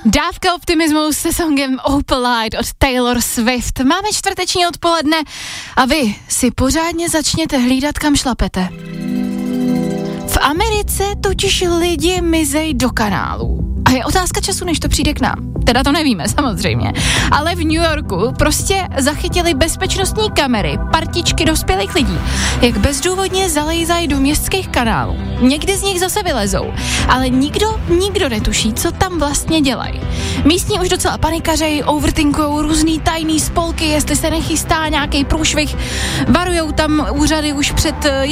Dávka optimismu se songem Opal Light od Taylor Swift. Máme čtvrteční odpoledne a vy si pořádně začněte hlídat, kam šlapete. V Americe totiž lidi mizej do kanálů. A je otázka času, než to přijde k nám. Teda to nevíme, samozřejmě. Ale v New Yorku prostě zachytili bezpečnostní kamery partičky dospělých lidí, jak bezdůvodně zalejzají do městských kanálů. Někdy z nich zase vylezou, ale nikdo netuší, co tam vlastně dělají. Místní už docela panikařejí, overthinkujou různý tajný spolky, jestli se nechystá nějaký průšvih. Varujou tam úřady už před